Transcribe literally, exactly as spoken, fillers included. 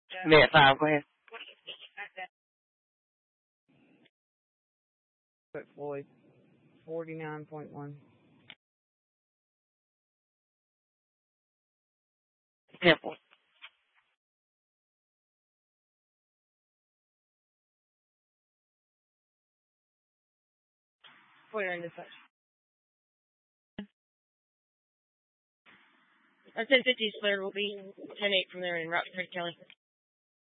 Me at five, go ahead. But Floyd, forty-nine point one. Temple. Clear into such. Our ten fifty is cleared. We'll be ten eight from there in Rockford, Kelly.